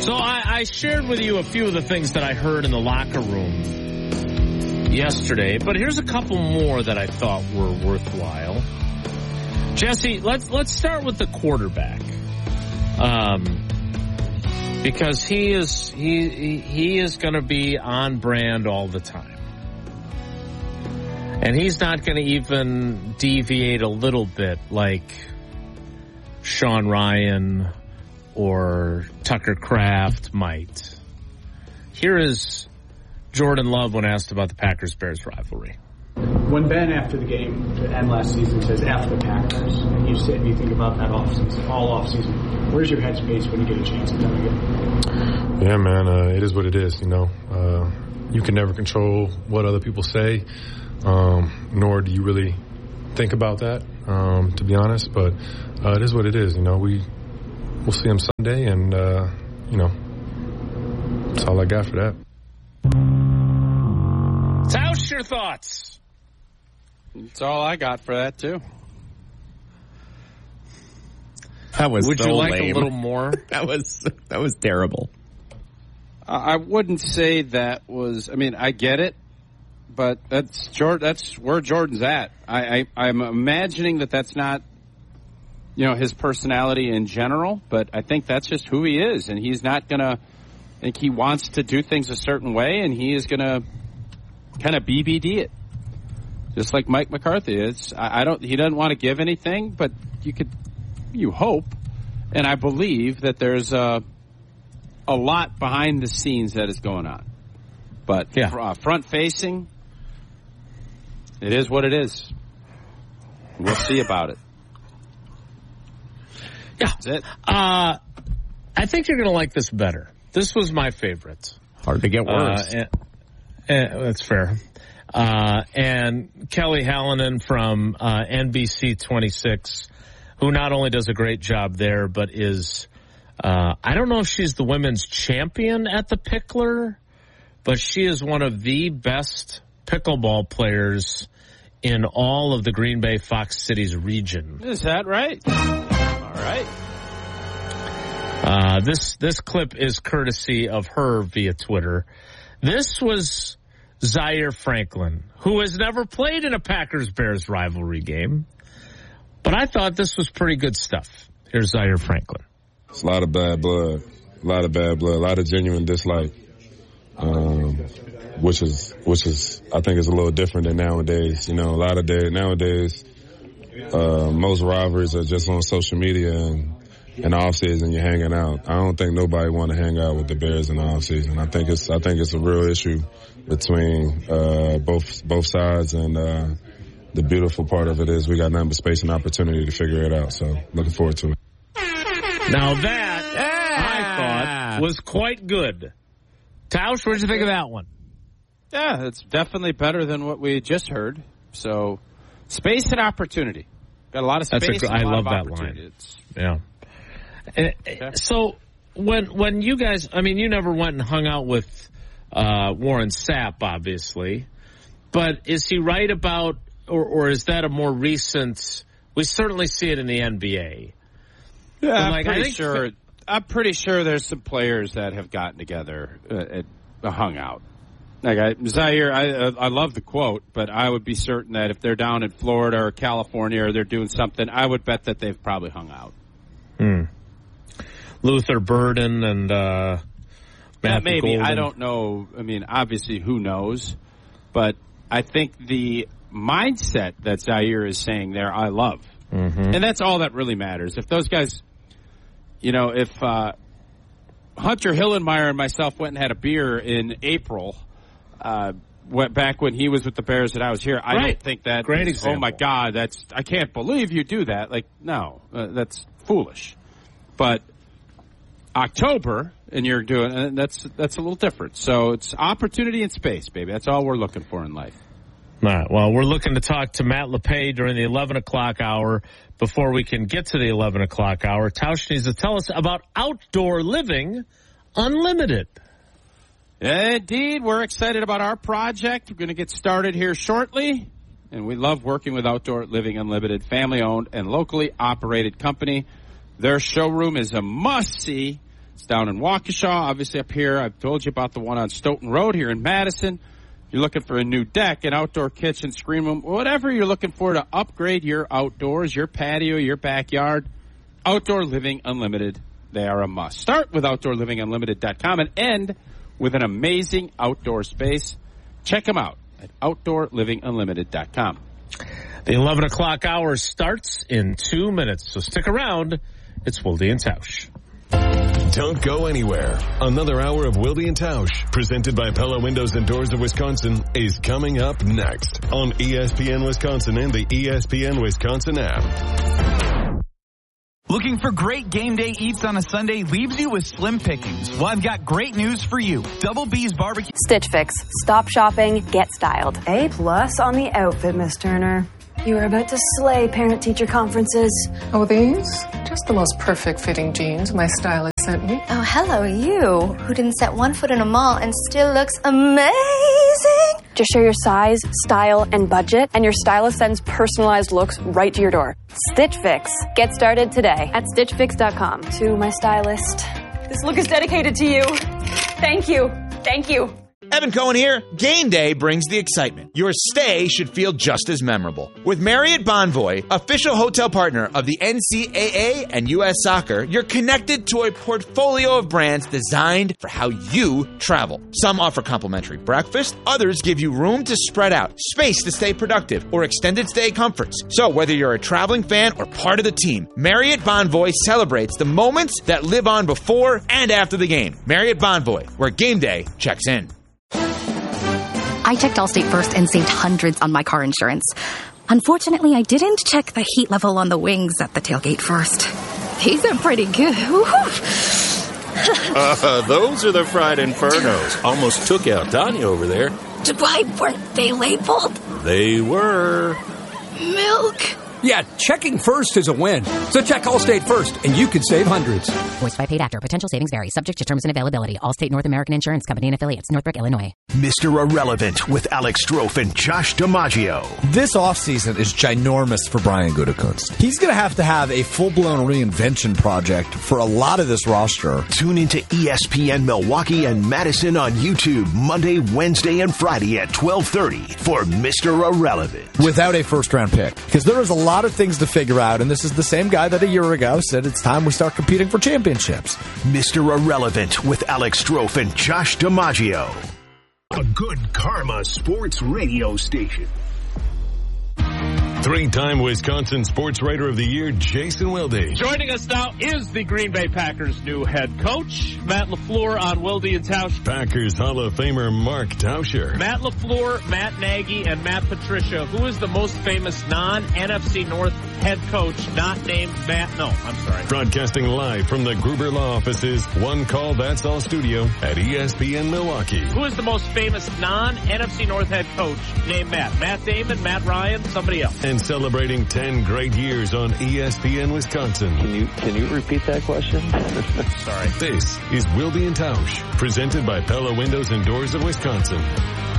So I shared with you a few of the things that I heard in the locker room yesterday, but here's a couple more that I thought were worthwhile. Jesse, let's start with the quarterback, because he is going to be on brand all the time, and he's not going to even deviate a little bit like Sean Ryan or Tucker Kraft might. Here is Jordan Love when asked about the Packers-Bears rivalry. When Ben, after the game to end last season, says F the Packers, and you think about that offseason, all offseason, where's your headspace when you get a chance to them again? Yeah, man, it is what it is, you know. You can never control what other people say, nor do you really think about that, to be honest. But it is what it is, you know. We'll see him Sunday, and, you know, that's all I got for that. Tausch, your thoughts? That's all I got for that, too. That was Would so you like lame. a little more? That was terrible. I wouldn't say that was. I mean, I get it, but that's where Jordan's at. I'm imagining that's not, you know, his personality in general, but I think that's just who he is, and he's not gonna. I think he wants to do things a certain way, and he is gonna kind of BBD it, just like Mike McCarthy is. He doesn't want to give anything, but you hope, and I believe that there's a lot behind the scenes that is going on. But front facing, it is what it is. We'll see about it. Yeah. That's it. I think you're going to like this better. This was my favorite. Hard to get worse. That's fair. And Kelly Hallinan from NBC 26, who not only does a great job there, but is, I don't know if she's the women's champion at the Pickler, but she is one of the best pickleball players in all of the Green Bay Fox Cities region. Is that right? All right. This clip is courtesy of her via Twitter. This was Zaire Franklin, who has never played in a Packers-Bears rivalry game. But I thought this was pretty good stuff. Here's Zaire Franklin. It's a lot of bad blood, a lot of genuine dislike, which is I think is a little different than nowadays. You know, nowadays, most rivalries are just on social media and in the off season you're hanging out. I don't think nobody want to hang out with the Bears in the off season. I think it's a real issue between both sides, and the beautiful part of it is we got nothing but space and opportunity to figure it out. So looking forward to it. Now that I thought was quite good. Tausch, what did you think of that one? Yeah, it's definitely better than what we just heard. So space and opportunity. Got a lot of space. I love that line. Yeah. So when you guys, I mean, you never went and hung out with Warren Sapp, obviously, but is he right about, or is that a more recent? We certainly see it in the NBA. Yeah, I'm pretty sure there's some players that have gotten together and hung out. Like Zaire, I love the quote, but I would be certain that if they're down in Florida or California or they're doing something, I would bet that they've probably hung out. Luther Burden and Matthew maybe Golden. I don't know. I mean, obviously, who knows? But I think the mindset that Zaire is saying there, I love, and that's all that really matters. If those guys, you know, if Hunter Hillenmeyer and myself went and had a beer in April, went back when he was with the Bears and I was here, I don't think that. Great example. Oh my God, I can't believe you do that. Like, no, that's foolish. But October, and you're doing that's a little different. So it's opportunity and space, baby. That's all we're looking for in life. All right. Well, we're looking to talk to Matt LePay during the 11 o'clock hour. Before we can get to the 11 o'clock hour, Tausch needs to tell us about Outdoor Living Unlimited. Indeed, we're excited about our project. We're going to get started here shortly, and we love working with Outdoor Living Unlimited, family-owned and locally operated company. Their showroom is a must-see. It's down in Waukesha, obviously up here. I've told you about the one on Stoughton Road here in Madison. You're looking for a new deck, an outdoor kitchen, screen room, whatever you're looking for to upgrade your outdoors, your patio, your backyard. Outdoor Living Unlimited, they are a must. Start with OutdoorLivingUnlimited.com and end with an amazing outdoor space. Check them out at OutdoorLivingUnlimited.com. The 11 o'clock hour starts in 2 minutes, so stick around. It's Wilde and Tausch. Don't go anywhere. Another hour of Wilde and Tausch, presented by Pella Windows and Doors of Wisconsin, is coming up next on ESPN Wisconsin and the ESPN Wisconsin app. Looking for great game day eats on a Sunday leaves you with slim pickings. Well, I've got great news for you. Double B's Barbecue. Stitch Fix. Stop shopping, get styled. A+ on the outfit, Miss Turner. You are about to slay parent-teacher conferences. Oh, these? Just the most perfect fitting jeans my stylist sent me. Oh, hello, you, who didn't set one foot in a mall and still looks amazing. Just share your size, style, and budget, and your stylist sends personalized looks right to your door. Stitch Fix. Get started today at StitchFix.com. To my stylist, this look is dedicated to you. Thank you. Thank you. Evan Cohen here. Game day brings the excitement. Your stay should feel just as memorable. With Marriott Bonvoy, official hotel partner of the NCAA and U.S. Soccer, you're connected to a portfolio of brands designed for how you travel. Some offer complimentary breakfast, others give you room to spread out, space to stay productive, or extended stay comforts. So whether you're a traveling fan or part of the team, Marriott Bonvoy celebrates the moments that live on before and after the game. Marriott Bonvoy, where game day checks in. I checked Allstate first and saved hundreds on my car insurance. Unfortunately, I didn't check the heat level on the wings at the tailgate first. These are pretty good. Those are the fried infernos. Almost took out Tanya over there. Why weren't they labeled? They were. Milk. Yeah, checking first is a win. So check Allstate first, and you could save hundreds. Voiced by paid actor. Potential savings vary. Subject to terms and availability. Allstate North American Insurance Company and affiliates. Northbrook, Illinois. Mr. Irrelevant with Alex Strofe and Josh DiMaggio. This offseason is ginormous for Brian Gutekunst. He's going to have a full-blown reinvention project for a lot of this roster. Tune into ESPN Milwaukee and Madison on YouTube Monday, Wednesday, and Friday at 12:30 for Mr. Irrelevant. Without a first-round pick. Because there is a lot of things to figure out, and this is the same guy that a year ago said it's time we start competing for championships. Mr. Irrelevant with Alex Strofe and Josh DiMaggio. A good karma sports radio station. Three-time Wisconsin Sports Writer of the Year, Jason Wilde. Joining us now is the Green Bay Packers' new head coach, Matt LaFleur on Wilde and Tausch. Packers Hall of Famer Mark Tauscher. Matt LaFleur, Matt Nagy, and Matt Patricia. Who is the most famous non-NFC North head coach not named Matt? No, I'm sorry. Broadcasting live from the Gruber Law offices, One Call That's All studio at ESPN Milwaukee. Who is the most famous non-NFC North head coach named Matt? Matt Damon, Matt Ryan, somebody else. And celebrating 10 great years on ESPN Wisconsin. Can you repeat that question? Sorry. This is Wilde and Tausch, presented by Pella Windows and Doors of Wisconsin.